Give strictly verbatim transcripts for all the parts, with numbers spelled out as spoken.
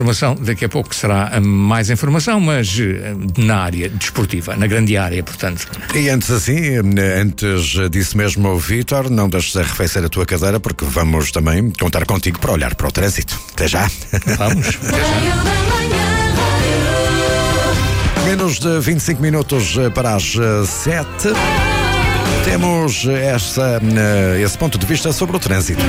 Informação, daqui a pouco será mais informação, mas na área desportiva, na grande área, portanto. E antes assim, antes disse mesmo, Vítor, não deixes arrefecer a tua cadeira, porque vamos também contar contigo para olhar para o trânsito. Até já. Vamos, até já. Menos de vinte e cinco minutos para as sete. Temos essa, esse ponto de vista sobre o trânsito.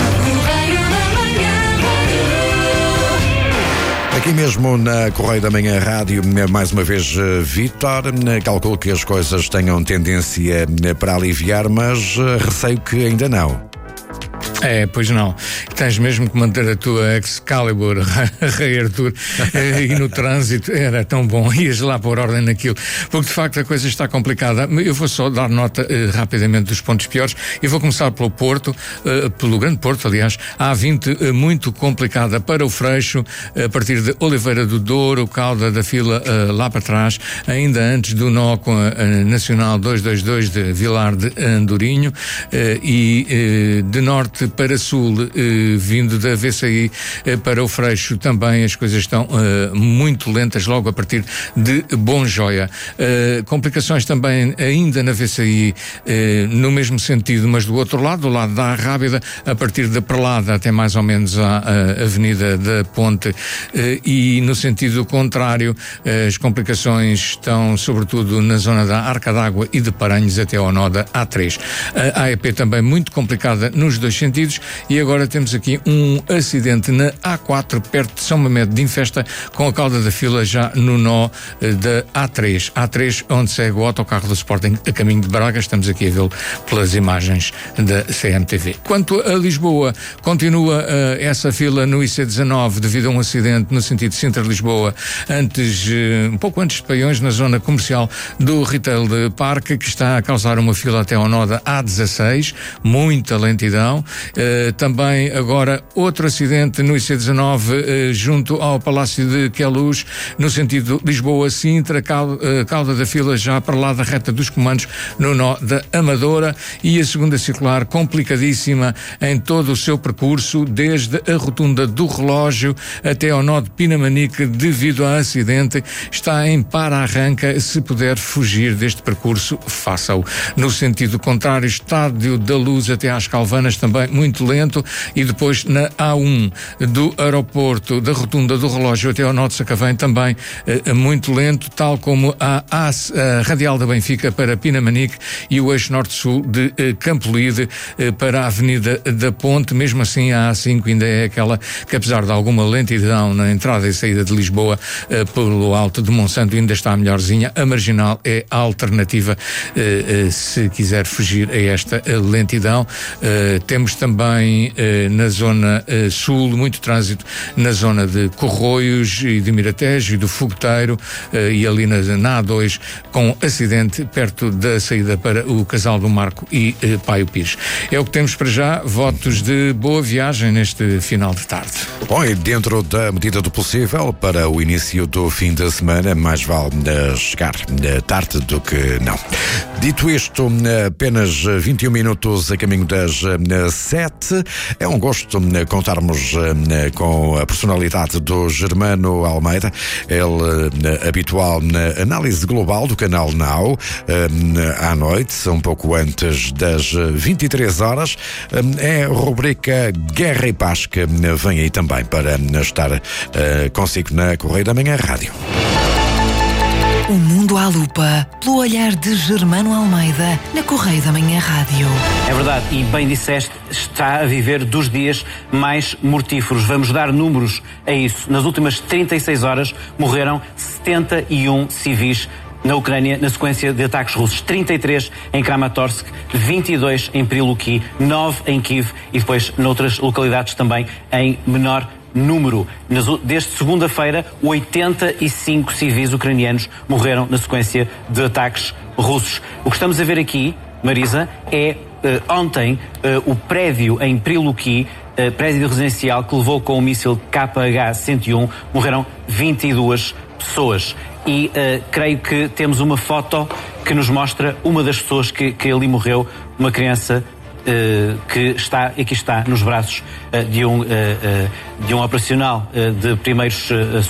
Aqui mesmo na Correio da Manhã Rádio, mais uma vez, Vítor, calculo que as coisas tenham tendência para aliviar, mas receio que ainda não. É, pois não. Tens mesmo que manter a tua Excalibur, Rei Arthur, e no trânsito era tão bom, ias lá pôr ordem naquilo, porque de facto a coisa está complicada. Eu vou só dar nota eh, rapidamente dos pontos piores. Eu vou começar pelo Porto, eh, pelo Grande Porto, aliás, a A vinte eh, muito complicada para o Freixo, a partir de Oliveira do Douro, cauda da fila eh, lá para trás, ainda antes do nó com a, a Nacional duzentos e vinte e dois de Vilar de Andorinho, eh, e eh, de norte para sul, eh, vindo da V C I eh, para o Freixo, também as coisas estão eh, muito lentas logo a partir de Bonjoia. Eh, complicações também ainda na V C I, eh, no mesmo sentido, mas do outro lado, do lado da Rábida, a partir da Prelada até mais ou menos à, à Avenida da Ponte, eh, e no sentido contrário, eh, as complicações estão sobretudo na zona da Arca d'Água e de Paranhos até ao nó da A três. A A E P também muito complicada nos dois sentidos. E agora temos aqui um acidente na A quatro, perto de São Mamede de Infesta, com a cauda da fila já no nó eh, da A três. A três, onde segue o autocarro do Sporting a caminho de Braga. Estamos aqui a vê-lo pelas imagens da C M T V. Quanto a Lisboa, continua uh, essa fila no I C dezanove devido a um acidente no sentido Sintra-Lisboa, antes, uh, um pouco antes de Paiões, na zona comercial do Retail de Parque, que está a causar uma fila até ao nó da A dezasseis. Muita lentidão. Uh, também agora outro acidente no I C dezanove, uh, junto ao Palácio de Queluz, no sentido Lisboa-Sintra, cauda, uh, cauda da fila já para lá da reta dos comandos no nó da Amadora, e a segunda circular complicadíssima em todo o seu percurso, desde a rotunda do Relógio até ao nó de Pinamanique, devido a acidente, está em para-arranca. Se puder fugir deste percurso, faça-o. No sentido contrário, Estádio da Luz até às Calvanas, também muito lento, e depois na A um do aeroporto, da rotunda do Relógio até ao nó de Sacavém, também eh, muito lento, tal como a, a, a Radial da Benfica para Pinamanique e o eixo norte-sul de eh, Campolide eh, para a Avenida da Ponte. Mesmo assim, a A cinco ainda é aquela que, apesar de alguma lentidão na entrada e saída de Lisboa eh, pelo Alto de Monsanto, ainda está melhorzinha. A Marginal é a alternativa eh, eh, se quiser fugir a esta eh, lentidão. Eh, temos também eh, na zona eh, sul muito trânsito na zona de Corroios e de Miratejo e do Fogoteiro, eh, e ali na, na A dois, com acidente perto da saída para o Casal do Marco e eh, Paio Pires. É o que temos para já. Votos de boa viagem neste final de tarde. Bom, e dentro da medida do possível, para o início do fim da semana, mais vale uh, chegar uh, tarde do que não. Dito isto, uh, apenas vinte e um minutos a caminho das uh, sete. É um gosto uh, contarmos uh, com a personalidade do Germano Almeida, ele uh, habitual na análise global do canal Now, uh, à noite, um pouco antes das vinte e três horas. Uh, é a rubrica Guerra e Paz, que uh, vem aí também para uh, estar uh, consigo na Correio da Manhã Rádio. O mundo à lupa, pelo olhar de Germano Almeida, na Correio da Manhã Rádio. É verdade, e bem disseste, está a viver dos dias mais mortíferos. Vamos dar números a isso. Nas últimas trinta e seis horas morreram setenta e um civis na Ucrânia, na sequência de ataques russos. trinta e três em Kramatorsk, vinte e dois em Priluki, nove em Kiev e depois noutras localidades também em menor número. Desde segunda-feira, oitenta e cinco civis ucranianos morreram na sequência de ataques russos. O que estamos a ver aqui, Marisa, é uh, ontem uh, o prédio em Priluki, uh, prédio residencial que levou com o míssil K H cento e um, morreram vinte e duas pessoas. E uh, creio que temos uma foto que nos mostra uma das pessoas que, que ali morreu, uma criança Uh, que está, aqui está, nos braços uh, de, um, uh, uh, de um operacional uh, de primeiros uh,